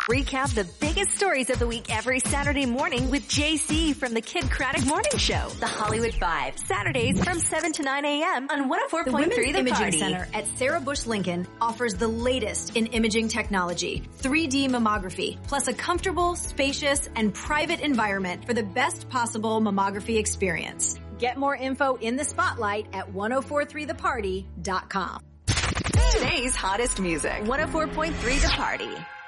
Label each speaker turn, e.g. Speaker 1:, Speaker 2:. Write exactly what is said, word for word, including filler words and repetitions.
Speaker 1: Recap the biggest stories of the week every Saturday morning with J C from the Kid Craddock Morning Show. The Hollywood Five, Saturdays from seven to nine a.m. on one oh four point three The
Speaker 2: Imaging
Speaker 1: Party.
Speaker 2: Center at Sarah Bush Lincoln offers the latest in imaging technology, three D mammography, plus a comfortable, spacious, and private environment for the best possible mammography experience. Get more info in the spotlight at ten forty-three the party dot com.
Speaker 1: Today's hottest music, one oh four point three The Party.